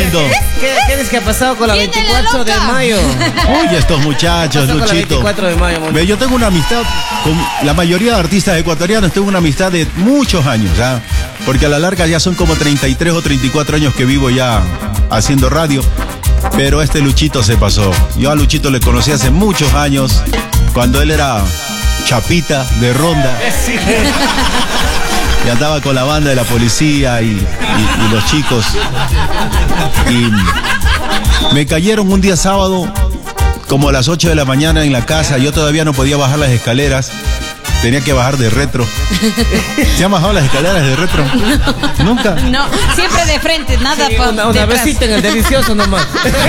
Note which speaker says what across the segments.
Speaker 1: Luchito.
Speaker 2: ¿Qué es que ha pasado con la 24 de mayo?
Speaker 1: Oye, estos muchachos,
Speaker 2: ¿Qué pasó con la
Speaker 1: Luchito.
Speaker 2: 24 de mayo,
Speaker 1: Ve, yo tengo una amistad con la mayoría de artistas ecuatorianos, tengo una amistad de muchos años, ¿ah? Porque a la larga ya son como 33 o 34 años que vivo ya haciendo radio. Pero este Luchito se pasó. Yo a Luchito le conocí hace muchos años, cuando él era chapita de ronda. Y andaba con la banda de la policía y los chicos. Y me cayeron un día sábado, como a las 8 de la mañana en la casa. Yo todavía no podía bajar las escaleras. Tenía que bajar de retro. ¿Se han bajado las escaleras de retro?
Speaker 3: No.
Speaker 1: ¿Nunca?
Speaker 3: No, siempre de frente, nada
Speaker 2: Sí,
Speaker 3: por
Speaker 2: una
Speaker 3: detrás.
Speaker 2: besita en el delicioso nomás.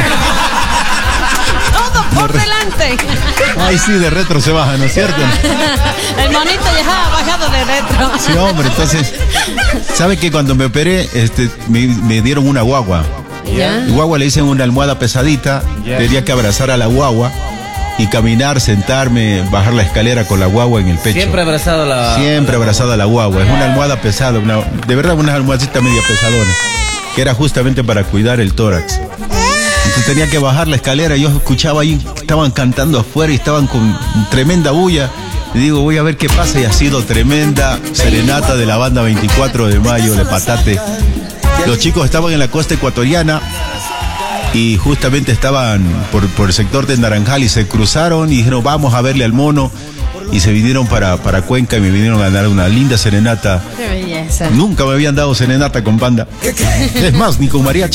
Speaker 3: Todo por delante.
Speaker 1: Ay, sí, de retro se baja, ¿no es cierto?
Speaker 3: El monito ya ha bajado de retro.
Speaker 1: Sí, hombre, entonces, ¿sabe que cuando me operé, me dieron una guagua?
Speaker 3: ¿Ya?
Speaker 1: Y guagua le dicen una almohada pesadita, tenía que abrazar a la guagua y caminar, sentarme, bajar la escalera con la guagua en el pecho.
Speaker 2: Siempre abrazado
Speaker 1: Siempre abrazada a la guagua. Es una almohada pesada, de verdad una almohadita media pesadona, que era justamente para cuidar el tórax. Entonces tenía que bajar la escalera, yo escuchaba ahí, estaban cantando afuera y estaban con tremenda bulla. Y digo, voy a ver qué pasa, y ha sido tremenda serenata de la banda 24 de mayo de Patate. Los chicos estaban en la costa ecuatoriana y justamente estaban por el sector de Naranjal y se cruzaron y dijeron, vamos a verle al mono. Y se vinieron para Cuenca y me vinieron a dar una linda serenata.
Speaker 3: Qué belleza.
Speaker 1: Nunca me habían dado serenata con banda. Es más, ni con mariachi.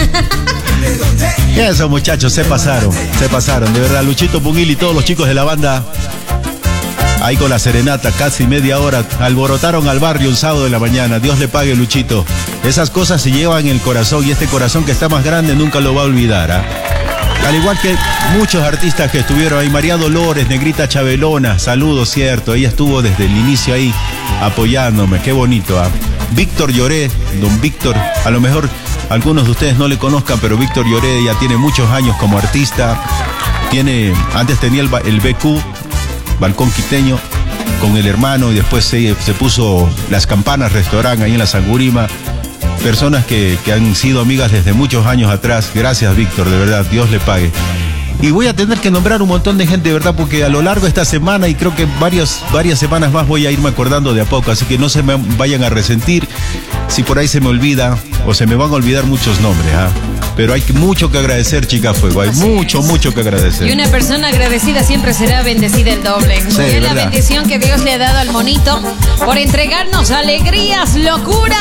Speaker 1: Esos muchachos se pasaron, de verdad. Luchito Punguil y todos los chicos de la banda, ahí con la serenata, casi media hora, alborotaron al barrio un sábado de la mañana. Dios le pague, Luchito. Esas cosas se llevan en el corazón y este corazón que está más grande nunca lo va a olvidar, ¿ah? Al igual que muchos artistas que estuvieron ahí, María Dolores, Negrita Chabelona, saludos, cierto, ella estuvo desde el inicio ahí apoyándome, qué bonito, ¿ah? Víctor Lloré, don Víctor, a lo mejor algunos de ustedes no le conozcan, pero Víctor Lloré ya tiene muchos años como artista, antes tenía el BQ, Balcón Quiteño, con el hermano, y después se puso Las Campanas Restaurant ahí en la Sangurima. Personas que han sido amigas desde muchos años atrás. Gracias, Víctor, de verdad, Dios le pague. Y voy a tener que nombrar un montón de gente, de verdad, porque a lo largo de esta semana, y creo que varias semanas más, voy a irme acordando de a poco, así que no se me vayan a resentir si por ahí se me olvida o se me van a olvidar muchos nombres, ¿ah? Pero hay mucho que agradecer, Chica Fuego, hay mucho que agradecer.
Speaker 3: Y una persona agradecida siempre será bendecida el doble.
Speaker 1: Sí,
Speaker 3: y es la
Speaker 1: verdad.
Speaker 3: bendición que Dios le ha dado al monito por entregarnos alegrías, locuras